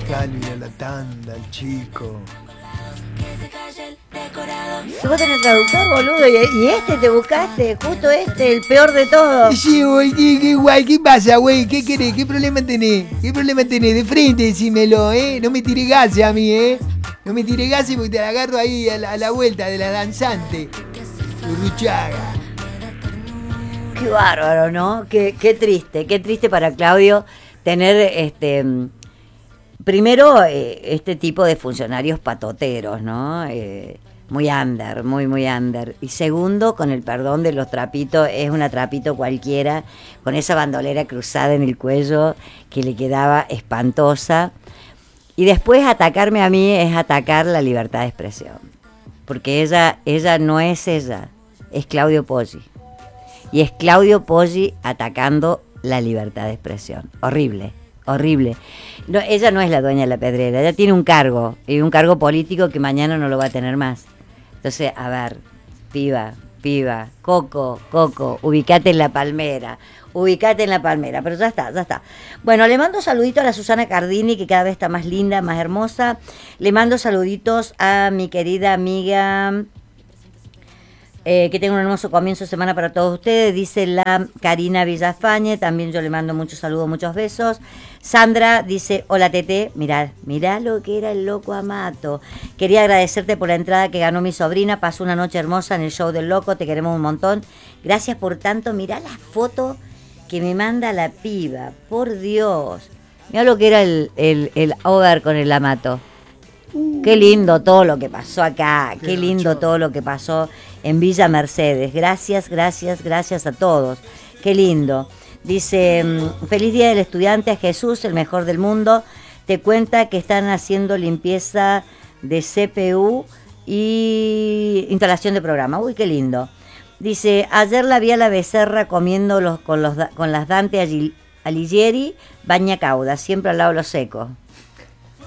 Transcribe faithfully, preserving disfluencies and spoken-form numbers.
Déjalo ir a la tanda, el chico. Si vos tenés traductor, boludo, y, y este te buscaste, justo este, el peor de todos. Sí, güey, ¿qué, qué, guay, ¿qué pasa, güey? ¿Qué querés? ¿Qué problema tenés? ¿Qué problema tenés? De frente, decímelo, ¿eh? No me tire gases a mí, ¿eh? No me tire gases porque te la agarro ahí a la, a la vuelta de la danzante. Urruchaga. Qué bárbaro, ¿no? Qué, qué triste, qué triste para Claudio tener este... Primero, eh, este tipo de funcionarios patoteros, ¿no? Eh, muy under, muy, muy under. Y segundo, con el perdón de los trapitos, es una trapito cualquiera, con esa bandolera cruzada en el cuello que le quedaba espantosa. Y después atacarme a mí es atacar la libertad de expresión. Porque ella, ella no es ella, es Claudio Poggi. Y es Claudio Poggi atacando la libertad de expresión. Horrible. Horrible. No, ella no es la dueña de la pedrera, ella tiene un cargo, y un cargo político que mañana no lo va a tener más. Entonces, a ver, piba, piba, Coco, Coco, ubicate en la palmera, ubicate en la palmera, pero ya está, ya está. Bueno, le mando saluditos a la Susana Cardini, que cada vez está más linda, más hermosa. Le mando saluditos a mi querida amiga... Eh, que tenga un hermoso comienzo de semana para todos ustedes, dice la Karina Villafañe, también yo le mando muchos saludos, muchos besos. Sandra dice, hola Tete, mirá, mirá lo que era el loco Amato. Quería agradecerte por la entrada que ganó mi sobrina, pasó una noche hermosa en el show del loco, te queremos un montón. Gracias por tanto, mirá la foto que me manda la piba, por Dios. Mirá lo que era el, el, el over con el Amato. Qué lindo todo lo que pasó acá, qué lindo todo lo que pasó en Villa Mercedes. Gracias, gracias, gracias a todos. Qué lindo. Dice, feliz día del estudiante a Jesús, el mejor del mundo. Te cuenta que están haciendo limpieza de C P U y instalación de programa. Uy, qué lindo. Dice, ayer la vi a la Becerra comiendo los, con, los, con las Dante Alighieri, baña cauda, siempre al lado de los secos.